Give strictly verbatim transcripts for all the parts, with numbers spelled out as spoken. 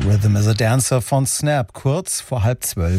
Rhythm is a Dancer von Snap, kurz vor halb zwölf.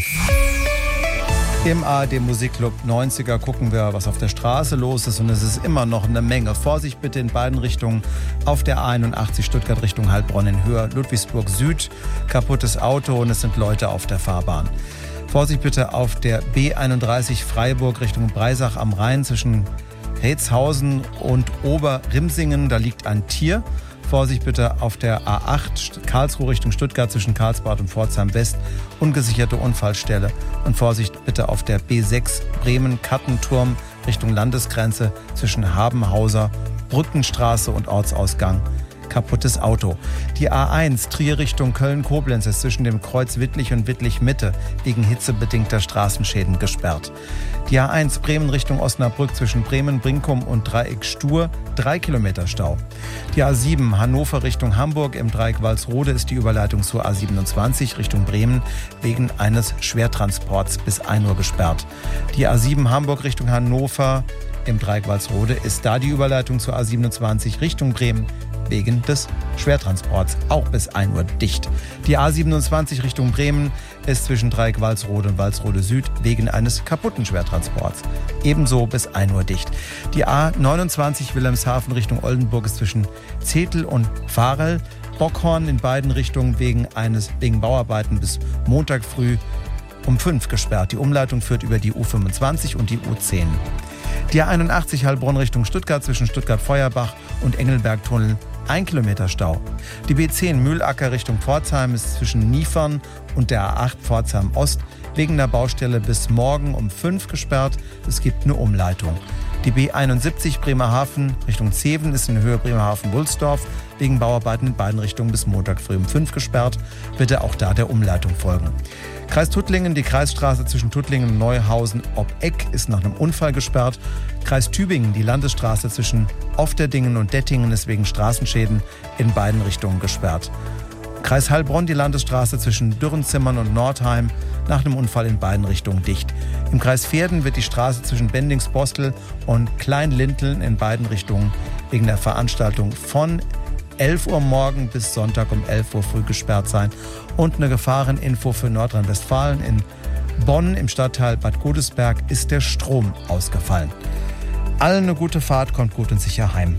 Im A R D Musikclub neunziger gucken wir, was auf der Straße los ist, und es ist immer noch eine Menge. Vorsicht bitte in beiden Richtungen. Auf der A einundachtzig Stuttgart Richtung Heilbronn in Höhe, Ludwigsburg Süd, kaputtes Auto und es sind Leute auf der Fahrbahn. Vorsicht bitte auf der B einunddreißig Freiburg Richtung Breisach am Rhein zwischen Retshausen und Oberrimsingen, da liegt ein Tier. Vorsicht bitte auf der A acht Karlsruhe Richtung Stuttgart zwischen Karlsbad und Pforzheim West, ungesicherte Unfallstelle. Und Vorsicht bitte auf der B sechs Bremen-Kattenturm Richtung Landesgrenze zwischen Habenhauser, Brückenstraße und Ortsausgang. Kaputtes Auto. Die A eins Trier Richtung Köln-Koblenz ist zwischen dem Kreuz Wittlich und Wittlich-Mitte wegen hitzebedingter Straßenschäden gesperrt. Die A eins Bremen Richtung Osnabrück zwischen Bremen, Brinkum und Dreieck Stur, drei Kilometer Stau. Die A sieben Hannover Richtung Hamburg im Dreieck Walsrode ist die Überleitung zur A siebenundzwanzig Richtung Bremen wegen eines Schwertransports bis ein Uhr gesperrt. Die A sieben Hamburg Richtung Hannover im Dreieck Walsrode ist da die Überleitung zur A siebenundzwanzig Richtung Bremen wegen des Schwertransports auch bis ein Uhr dicht. Die A siebenundzwanzig Richtung Bremen ist zwischen Dreieck Walsrode und Walsrode Süd wegen eines kaputten Schwertransports ebenso bis ein Uhr dicht. Die A neunundzwanzig Wilhelmshaven Richtung Oldenburg ist zwischen Zetel und Varel, Bockhorn in beiden Richtungen wegen eines wegen Bauarbeiten bis Montag früh um fünf gesperrt. Die Umleitung führt über die U fünfundzwanzig und die U zehn. Die A einundachtzig Heilbronn Richtung Stuttgart zwischen Stuttgart-Feuerbach und Engelberg-Tunnel, ein Kilometer Stau. Die B zehn Mühlacker Richtung Pforzheim ist zwischen Niefern und der A acht Pforzheim Ost wegen der Baustelle bis morgen um fünf gesperrt. Es gibt eine Umleitung. Die B einundsiebzig Bremerhaven Richtung Zeven ist in Höhe Bremerhaven-Wulsdorf wegen Bauarbeiten in beiden Richtungen bis Montag früh um fünf gesperrt. Bitte auch da der Umleitung folgen. Kreis Tuttlingen, die Kreisstraße zwischen Tuttlingen und Neuhausen ob Eck ist nach einem Unfall gesperrt. Kreis Tübingen, die Landesstraße zwischen Ofterdingen und Dettingen ist wegen Straßenschäden in beiden Richtungen gesperrt. Kreis Heilbronn, die Landesstraße zwischen Dürrenzimmern und Nordheim nach einem Unfall in beiden Richtungen dicht. Im Kreis Verden wird die Straße zwischen Bendings-Bostel und Kleinlinteln in beiden Richtungen wegen der Veranstaltung von elf Uhr morgen bis Sonntag um elf Uhr früh gesperrt sein. Und eine Gefahreninfo für Nordrhein-Westfalen: in Bonn im Stadtteil Bad Godesberg ist der Strom ausgefallen. Allen eine gute Fahrt, kommt gut und sicher heim.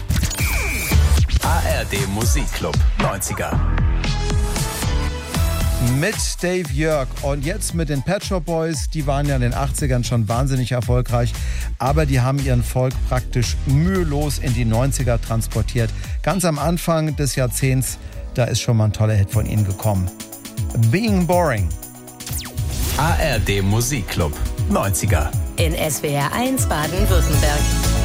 A R D Musikclub neunziger. Mit Dave Jörg und jetzt mit den Pet Shop Boys. Die waren ja in den achtzigern schon wahnsinnig erfolgreich, aber die haben ihren Volk praktisch mühelos in die neunziger transportiert. Ganz am Anfang des Jahrzehnts, da ist schon mal ein toller Hit von ihnen gekommen. Being Boring. A R D Musikclub neunziger. In S W R eins Baden-Württemberg.